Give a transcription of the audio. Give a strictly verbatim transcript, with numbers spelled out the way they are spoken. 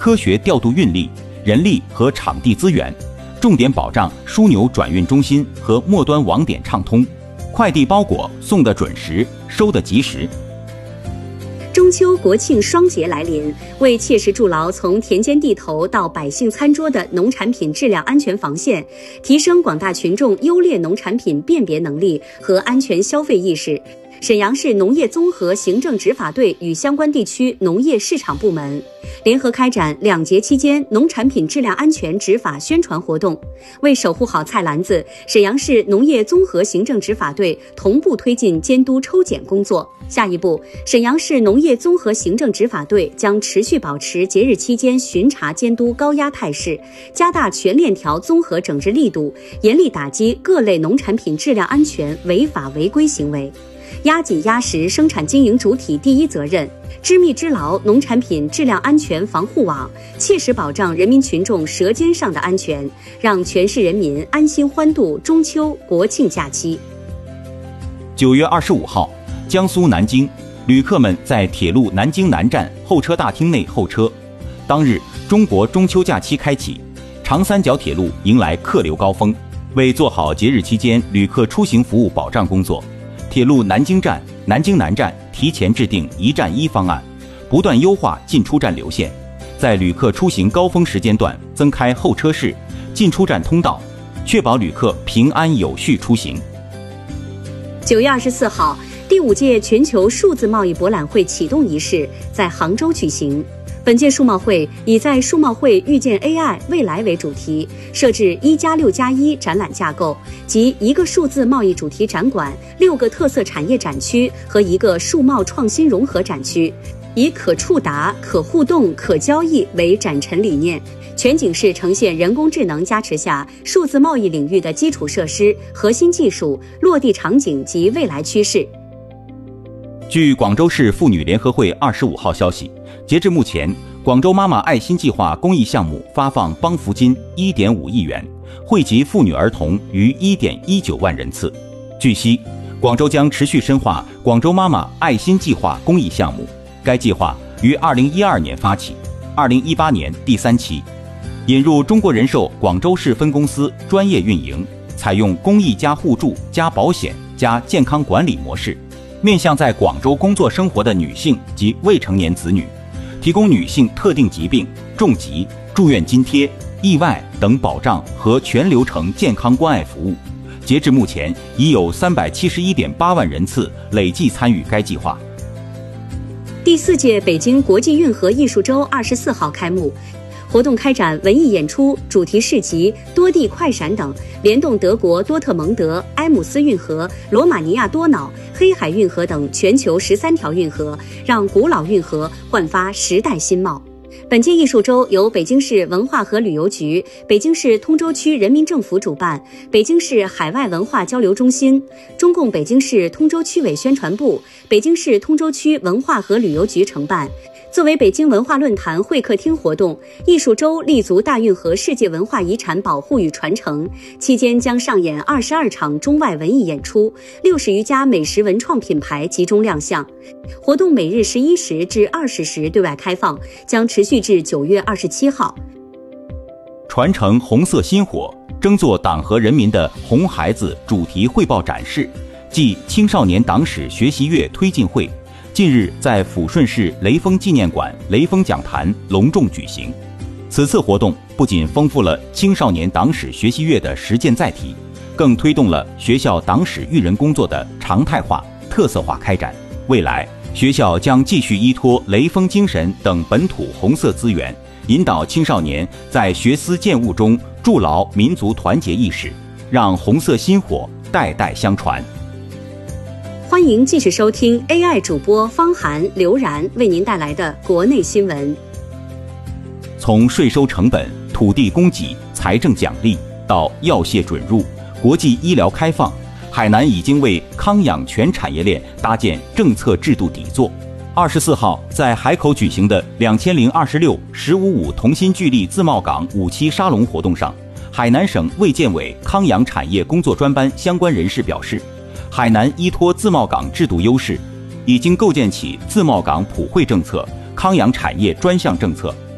科学调度运力、人力和场地资源，重点保障枢纽转运中心和末端网点畅通，快递包裹送得准时，收得及时。 中秋国庆双节来临，为切实筑牢从田间地头到百姓餐桌的农产品质量安全防线，提升广大群众优劣农产品辨别能力和安全消费意识，沈阳市农业综合行政执法队与相关地区农业市场部门联合开展两节期间农产品质量安全执法宣传活动。为守护好菜篮子，沈阳市农业综合行政执法队同步推进监督抽检工作。下一步，沈阳市农业综合行政执法队将持续保持节日期间巡查监督高压态势，加大全链条综合整治力度，严厉打击各类农产品质量安全违法违规行为，压紧压实生产经营主体第一责任，织密织牢农产品质量安全防护网，切实保障人民群众舌尖上的安全，让全市人民安心欢度中秋国庆假期。 九月二十五号，江苏南京，旅客们在铁路南京南站候车大厅内候车。当日，中国中秋假期开启，长三角铁路迎来客流高峰。为做好节日期间旅客出行服务保障工作，铁路南京站、南京南站提前制定一站一方案，不断优化进出站流线，在旅客出行高峰时间段增开候车室、进出站通道，确保旅客平安有序出行。 九月二十四号，第五届全球数字贸易博览会启动仪式在杭州举行。本届数贸会以在数贸会遇见 A I 未来为主题，设置一加六加一展览架构，即一个数字贸易主题展馆、六个特色产业展区和一个数贸创新融合展区，以可触达、可互动、可交易为展陈理念，全景式呈现人工智能加持下数字贸易领域的基础设施、核心技术、落地场景及未来趋势。 据广州市妇女联合会二十五号消息，截至目前，广州妈妈爱心计划公益项目发放帮扶金 一点五亿元，惠及妇女儿童逾 一点一九万人次。据悉，广州将持续深化广州妈妈爱心计划公益项目，该计划于二零一二年发起，二零一八年第三期，引入中国人寿广州市分公司专业运营，采用公益加互助加保险加健康管理模式，面向在广州工作生活的女性及未成年子女，提供女性特定疾病、重疾、住院津贴、意外等保障和全流程健康关爱服务。截至目前，已有三百七十一点八万人次累计参与该计划。 第四届北京国际运河艺术周二十四号开幕。活动开展文艺演出、主题市集、多地快闪等，联动德国多特蒙德、埃姆斯运河、罗马尼亚多瑙、黑海运河等全球十三条运河，让古老运河焕发时代新貌。本届艺术周由北京市文化和旅游局、北京市通州区人民政府主办，北京市海外文化交流中心、中共北京市通州区委宣传部、北京市通州区文化和旅游局承办。作为北京文化论坛会客厅活动，艺术周立足大运河世界文化遗产保护与传承，期间将上演二十二场中外文艺演出，六十余家美食文创品牌集中亮相。活动每日十一时至二十时对外开放，将持续至九月二十七号。 传承红色薪火，争做党和人民的红孩子主题汇报展示暨青少年党史学习月推进会近日在抚顺市雷锋纪念馆雷锋讲坛隆重举行。此次活动不仅丰富了青少年党史学习月的实践载体，更推动了学校党史育人工作的常态化、特色化开展。未来，学校将继续依托雷锋精神等本土红色资源，引导青少年在学思践悟中筑牢民族团结意识，让红色薪火代代相传。 欢迎继续收听 A I 主播方涵、刘然为您带来的国内新闻。 从税收成本、土地供给、财政奖励到药械准入、国际医疗开放，海南已经为康养全产业链搭建政策制度底座。二十四号在海口举行的两千零二十六“十五五”同心聚力自贸港五期沙龙活动上，海南省卫健委康养产业工作专班相关人士表示，海南依托自贸港制度优势，已经构建起自贸港普惠政策、康养产业专项政策、